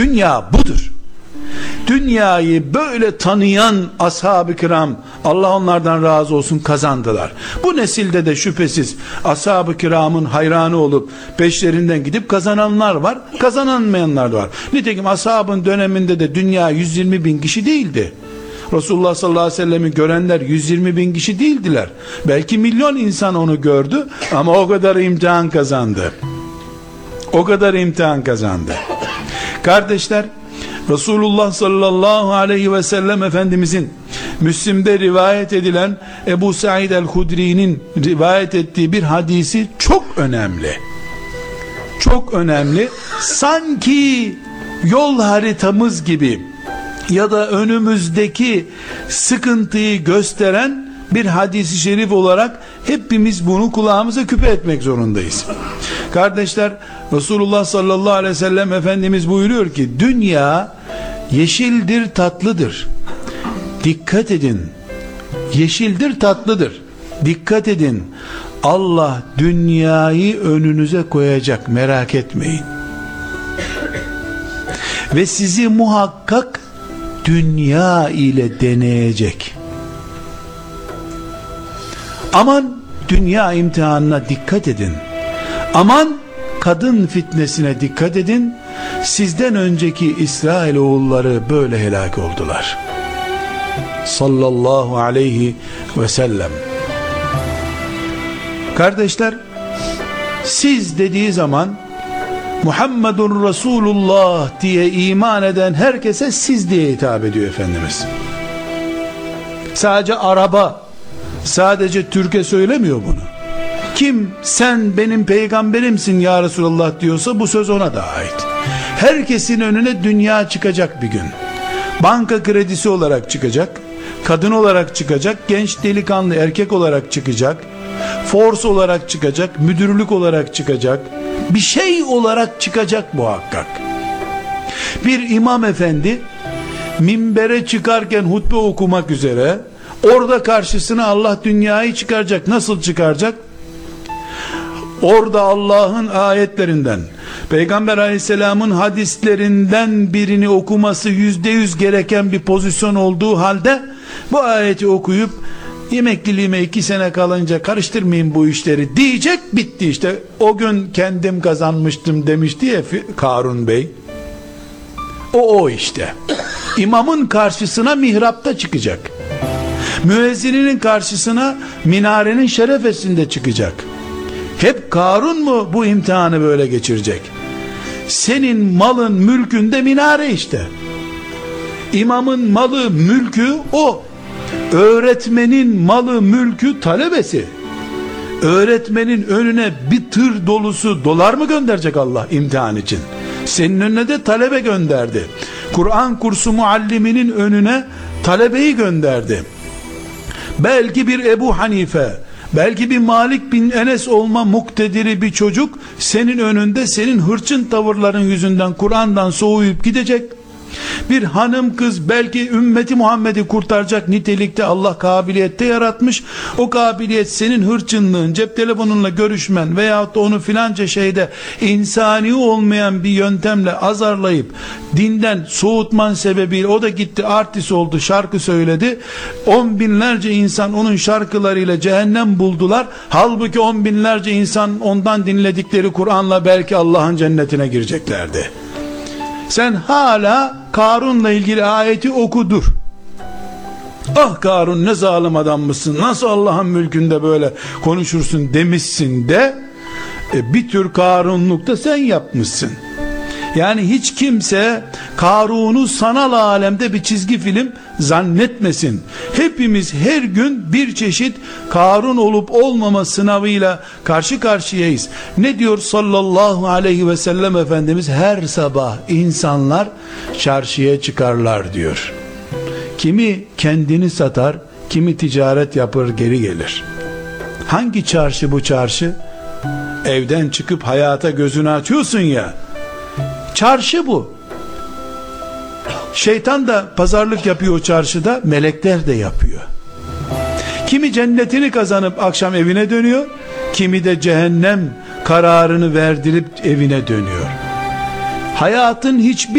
Dünya budur. Dünyayı böyle tanıyan ashab-ı kiram, Allah onlardan razı olsun, kazandılar. Bu nesilde de şüphesiz ashab-ı kiramın hayranı olup peşlerinden gidip kazananlar var, kazanamayanlar da var. Nitekim ashabın döneminde de dünya 120 bin kişi değildi. Resulullah sallallahu aleyhi ve sellem'i görenler 120 bin kişi değildiler. Belki milyon insan onu gördü ama o kadar imtihan kazandı. O kadar imtihan kazandı. Kardeşler, Resulullah sallallahu aleyhi ve sellem Efendimizin Müslim'de rivayet edilen Ebu Said el-Hudri'nin rivayet ettiği bir hadisi çok önemli. Çok önemli. Sanki yol haritamız gibi ya da önümüzdeki sıkıntıyı gösteren bir hadis-i şerif olarak hepimiz bunu kulağımıza küpe etmek zorundayız. Kardeşler, Resulullah sallallahu aleyhi ve sellem Efendimiz buyuruyor ki, dünya yeşildir, tatlıdır. Dikkat edin. Yeşildir, tatlıdır. Dikkat edin. Allah dünyayı önünüze koyacak, merak etmeyin. Ve sizi muhakkak dünya ile deneyecek. Aman dünya imtihanına dikkat edin. Aman kadın fitnesine dikkat edin. Sizden önceki İsrailoğulları böyle helak oldular. Sallallahu aleyhi ve sellem. Kardeşler, siz dediği zaman Muhammedun Resulullah diye iman eden herkese siz diye hitap ediyor Efendimiz. Sadece Arap'a, sadece Türk'e söylemiyor bunu. Kim sen benim peygamberimsin ya Resulullah diyorsa bu söz ona da ait. Herkesin önüne dünya çıkacak bir gün. Banka kredisi olarak çıkacak, kadın olarak çıkacak, genç delikanlı erkek olarak çıkacak, force olarak çıkacak, müdürlük olarak çıkacak, bir şey olarak çıkacak muhakkak. Bir imam efendi minbere çıkarken hutbe okumak üzere, orada karşısına Allah dünyayı çıkaracak. Nasıl çıkaracak? Orada Allah'ın ayetlerinden, Peygamber aleyhisselamın hadislerinden birini okuması %100 gereken bir pozisyon olduğu halde, bu ayeti okuyup emekliliğime 2 sene kalınca karıştırmayayım bu işleri diyecek, bitti işte. O gün kendim kazanmıştım demişti ya Karun Bey. O işte. İmamın karşısına mihrapta çıkacak. Müezzininin karşısına minarenin şerefesinde çıkacak. Hep Karun mu bu imtihanı böyle geçirecek? Senin malın mülkünde minare işte. İmamın malı mülkü o. Öğretmenin malı mülkü talebesi. Öğretmenin önüne bir tır dolusu dolar mı gönderecek Allah imtihan için? Senin önüne de talebe gönderdi. Kur'an kursu mualliminin önüne talebeyi gönderdi. Belki bir Ebu Hanife, belki bir Malik bin Enes olma muktediri bir çocuk senin önünde, senin hırçın tavırların yüzünden Kur'an'dan soğuyup gidecek. Bir hanım kız belki ümmeti Muhammed'i kurtaracak nitelikte Allah kabiliyette yaratmış. O kabiliyet senin hırçınlığın, cep telefonunla görüşmen veyahut da onu filanca şeyde insani olmayan bir yöntemle azarlayıp dinden soğutman sebebiyle o da gitti artist oldu, şarkı söyledi. 10 binlerce insan onun şarkılarıyla cehennem buldular. Halbuki 10 binlerce insan ondan dinledikleri Kur'an'la belki Allah'ın cennetine gireceklerdi. Sen hala Karun'la ilgili ayeti okudur. Ah Karun ne zalim adammışsın, nasıl Allah'ın mülkünde böyle konuşursun demişsin de bir tür Karunluk da sen yapmışsın. Yani hiç kimse Karun'u sanal alemde bir çizgi film zannetmesin. Hepimiz her gün bir çeşit Karun olup olmama sınavıyla karşı karşıyayız. Ne diyor sallallahu aleyhi ve sellem Efendimiz? Her sabah insanlar çarşıya çıkarlar diyor. Kimi kendini satar, kimi ticaret yapar geri gelir. Hangi çarşı bu çarşı? Evden çıkıp hayata gözünü açıyorsun ya. Çarşı bu. Şeytan da pazarlık yapıyor çarşıda, melekler de yapıyor. Kimi cennetini kazanıp akşam evine dönüyor, kimi de cehennem kararını verdirip evine dönüyor. Hayatın hiçbir